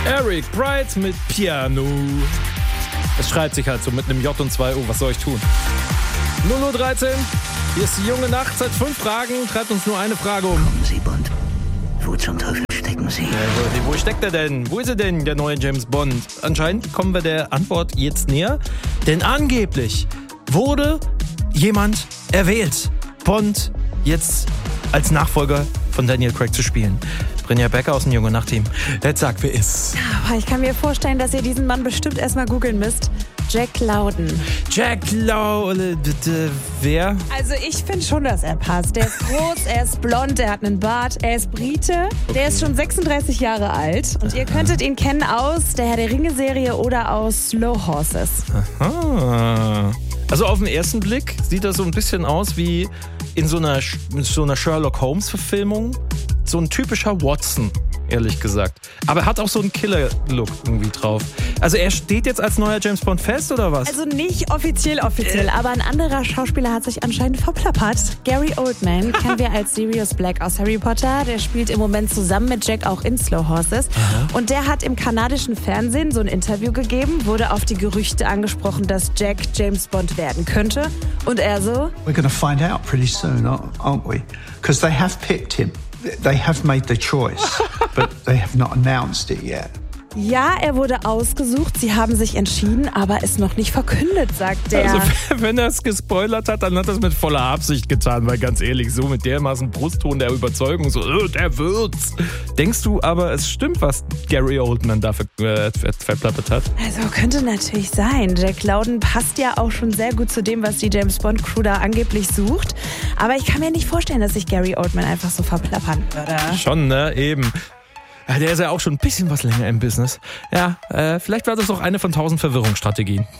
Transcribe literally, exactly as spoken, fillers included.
Eric Bright mit Piano. Es schreibt sich halt so mit einem J und zwei O. Was soll ich tun? null Uhr dreizehn. Hier ist die junge Nacht. Seit fünf Fragen. Treibt uns nur eine Frage um. Kommen Sie, Bond. Wo zum Teufel stecken Sie? Ja, wo, wo steckt er denn? Wo ist er denn, der neue James Bond? Anscheinend kommen wir der Antwort jetzt näher. Denn angeblich wurde jemand erwählt, Bond jetzt als Nachfolger von Daniel Craig zu spielen. Brinja Becker aus dem Junge Nacht-Team. Jetzt sag, wer ist? Aber ich kann mir vorstellen, dass ihr diesen Mann bestimmt erstmal googeln müsst. Jack Lowden. Jack Lowden. Wer? Also ich finde schon, dass er passt. Der ist groß, er ist blond, er hat einen Bart, er ist Brite. Okay. Der ist schon sechsunddreißig Jahre alt. Und ihr könntet ihn kennen aus der Herr der Ringe-Serie oder aus Slow Horses. Aha. Also auf den ersten Blick sieht er so ein bisschen aus wie in so einer, so einer Sherlock Holmes-Verfilmung. So ein typischer Watson, ehrlich gesagt. Aber er hat auch so einen Killer-Look irgendwie drauf. Also er steht jetzt als neuer James Bond fest, oder was? Also nicht offiziell offiziell, äh. aber ein anderer Schauspieler hat sich anscheinend verplappert. Gary Oldman kennen wir als Sirius Black aus Harry Potter. Der spielt im Moment zusammen mit Jack auch in Slow Horses. Aha. Und der hat im kanadischen Fernsehen so ein Interview gegeben, wurde auf die Gerüchte angesprochen, dass Jack James Bond werden könnte. Und er so: We're gonna find out pretty soon, aren't we? Because they have picked him. They have made the choice, but they have not announced it yet. Ja, er wurde ausgesucht, sie haben sich entschieden, aber ist noch nicht verkündet, sagt der. Also wenn er es gespoilert hat, dann hat er es mit voller Absicht getan, weil ganz ehrlich, so mit dermaßen Brustton der Überzeugung, so, oh, der wird's. Denkst du aber, es stimmt, was Gary Oldman da ver- äh, ver- verplappert hat? Also könnte natürlich sein. Jack Lowden passt ja auch schon sehr gut zu dem, was die James Bond Crew da angeblich sucht. Aber ich kann mir nicht vorstellen, dass sich Gary Oldman einfach so verplappern würde. Schon, ne? Eben. Ja, der ist ja auch schon ein bisschen was länger im Business. Ja, äh, vielleicht war das auch eine von tausend Verwirrungsstrategien.